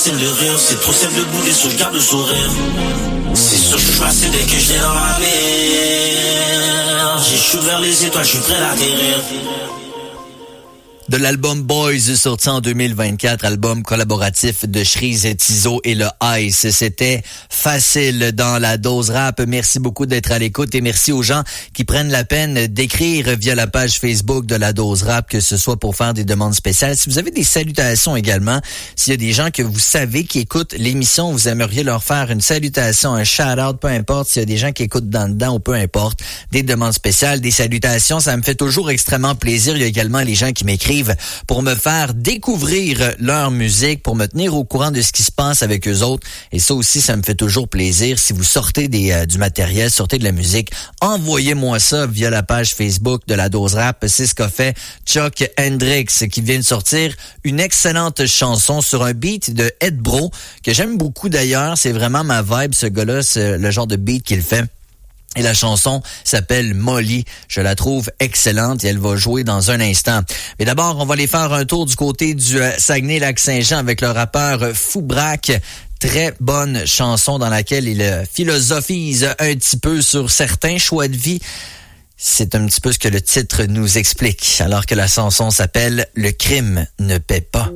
c'est le rire. C'est trop simple de bouler, so je garde le sourire. C'est ce choix, c'est dès que je l'ai dans ma vie. J'échoue vers les étoiles, je suis prêt à atterrir. De l'album Boys sorti en 2024, album collaboratif de Shreeze Tizo et le Ice. C'était facile dans la dose rap. Merci beaucoup d'être à l'écoute et merci aux gens qui prennent la peine d'écrire via la page Facebook de la dose rap, que ce soit pour faire des demandes spéciales. Si vous avez des salutations également, s'il y a des gens que vous savez qui écoutent l'émission, vous aimeriez leur faire une salutation, un shout-out, peu importe, s'il y a des gens qui écoutent dans dedans ou peu importe, des demandes spéciales, des salutations, ça me fait toujours extrêmement plaisir. Il y a également les gens qui m'écrivent pour me faire découvrir leur musique, pour me tenir au courant de ce qui se passe avec eux autres. Et ça aussi, ça me fait toujours plaisir. Si vous sortez du matériel, sortez de la musique, envoyez-moi ça via la page Facebook de la dose rap. C'est ce qu'a fait Chuck Hendrix, qui vient de sortir une excellente chanson sur un beat de Ed Bro, que j'aime beaucoup d'ailleurs. C'est vraiment ma vibe, ce gars-là. C'est le genre de beat qu'il fait. Et la chanson s'appelle Molly. Je la trouve excellente et elle va jouer dans un instant. Mais d'abord, on va aller faire un tour du côté du Saguenay-Lac-Saint-Jean avec le rappeur Foubraque. Très bonne chanson dans laquelle il philosophise un petit peu sur certains choix de vie. C'est un petit peu ce que le titre nous explique, alors que la chanson s'appelle « Le crime ne paie pas ».